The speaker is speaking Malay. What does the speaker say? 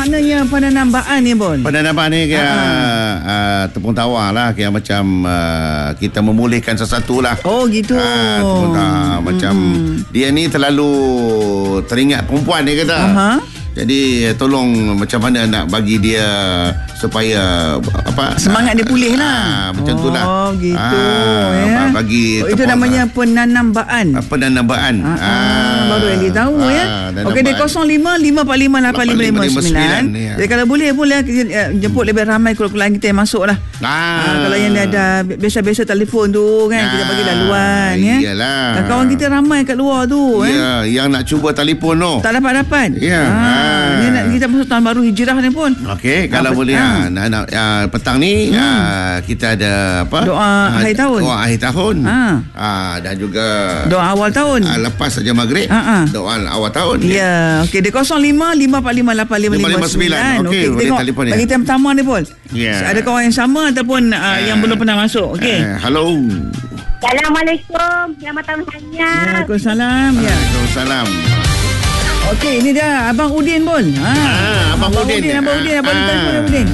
maknanya penambaan ni, Bon? Penambaan ni kira tepung tawar lah, kira macam kita memulihkan sesuatu lah. Oh gitu. Tepung tawar macam dia ni terlalu teringat perempuan dia kata. Jadi tolong macam mana nak bagi dia supaya semangat dia pulih lah. Macam tu lah. Oh gitu. Bagi itu namanya penambaan. Penambaan. Baru yang dia tahu Okey, dia 05-545-8559. Jadi kalau boleh jemput lebih ramai keluarga kita yang masuk lah. Kalau yang dia ada biasa-biasa telefon tu kan, kita bagi laluan Iyalah. Kawan kita ramai kat luar tu. Ya, yang nak cuba telefon tu tak dapat-dapat. Ni nak kita masuk tahun baru hijrah ni pun. Okey, kalau boleh petang ni kita ada doa akhir tahun. Doa akhir tahun. Dan juga doa awal tahun. Lepas saja maghrib. Doa awal tahun. Ya. Okey, dia 05-545-8559. Okey, tengok bagi time pertama ni pun. Ada kawan yang sama ataupun yang belum pernah masuk. Okey. Hello. Assalamualaikum. Selamat tahun hanya. Waalaikumsalam. Waalaikumsalam. Okey, ini dia Abang Udin pun. Abang Udin. Abang Udin.